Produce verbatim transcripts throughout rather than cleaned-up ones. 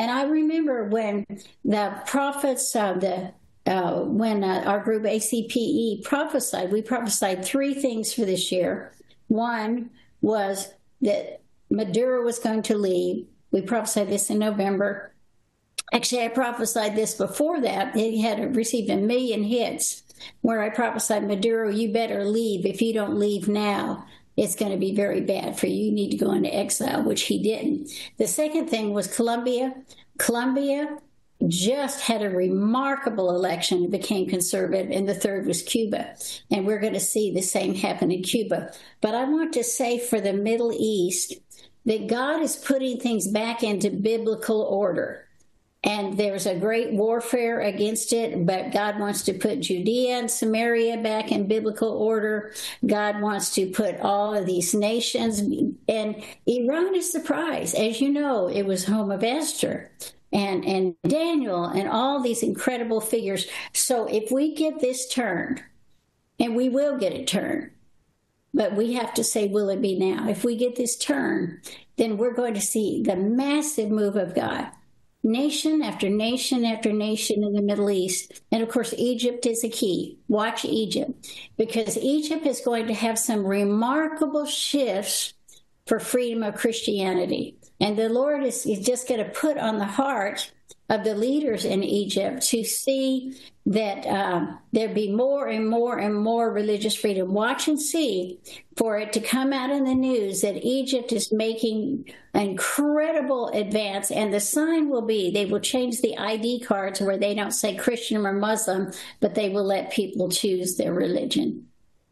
And I remember when the prophets, uh, the uh, when uh, our group A C P E prophesied, we prophesied three things for this year. One was that Maduro was going to leave. We prophesied this in November. Actually, I prophesied this before that. He had received a million hits where I prophesied, Maduro, you better leave. If you don't leave now, it's going to be very bad for you. You need to go into exile, which he didn't. The second thing was Colombia. Colombia just had a remarkable election and became conservative, and the third was Cuba. And we're going to see the same happen in Cuba. But I want to say for the Middle East that God is putting things back into biblical order. And there's a great warfare against it, but God wants to put Judea and Samaria back in biblical order. God wants to put all of these nations, and Iran is the prize. As you know, it was home of Esther and, and Daniel and all these incredible figures. So if we get this turned, and we will get it turned, but we have to say, will it be now? If we get this turned, then we're going to see the massive move of God. Nation after nation after nation in the Middle East. And of course, Egypt is a key. Watch Egypt, because Egypt is going to have some remarkable shifts for freedom of Christianity. And the Lord is, is just going to put on the heart of the leaders in Egypt to see that um, there be more and more and more religious freedom. Watch and see for it to come out in the news that Egypt is making an incredible advance. And the sign will be they will change the I D cards where they don't say Christian or Muslim, but they will let people choose their religion.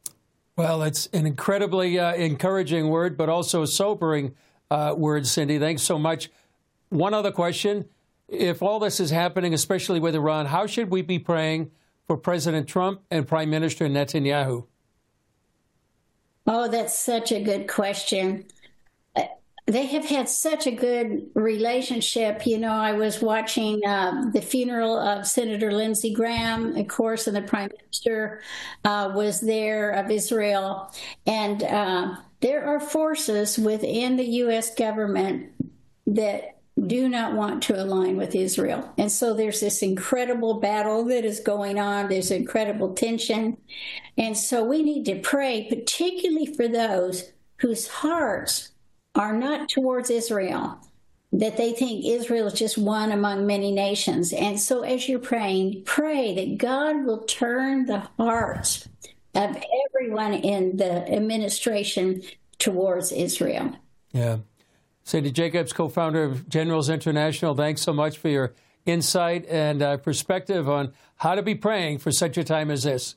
Well, it's an incredibly uh, encouraging word, but also a sobering uh, word, Cindy. Thanks so much. One other question. If all this is happening, especially with Iran, how should we be praying for President Trump and Prime Minister Netanyahu? Oh, that's such a good question. They have had such a good relationship. You know, I was watching uh, the funeral of Senator Lindsey Graham, of course, and the Prime Minister uh, was there of Israel. And uh, there are forces within the U S government that do not want to align with Israel. And so there's this incredible battle that is going on. There's incredible tension. And so we need to pray, particularly for those whose hearts are not towards Israel, that they think Israel is just one among many nations. And so as you're praying, pray that God will turn the hearts of everyone in the administration towards Israel. Yeah. Cindy Jacobs, co-founder of Generals International, thanks so much for your insight and uh, perspective on how to be praying for such a time as this.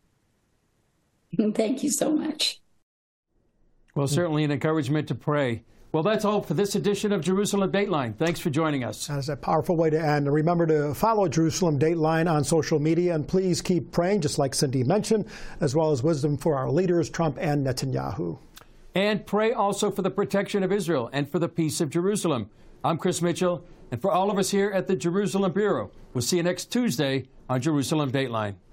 Thank you so much. Well, certainly an encouragement to pray. Well, that's all for this edition of Jerusalem Dateline. Thanks for joining us. That's a powerful way to end. Remember to follow Jerusalem Dateline on social media, and please keep praying, just like Cindy mentioned, as well as wisdom for our leaders, Trump and Netanyahu. And pray also for the protection of Israel and for the peace of Jerusalem. I'm Chris Mitchell, and for all of us here at the Jerusalem Bureau, we'll see you next Tuesday on Jerusalem Dateline.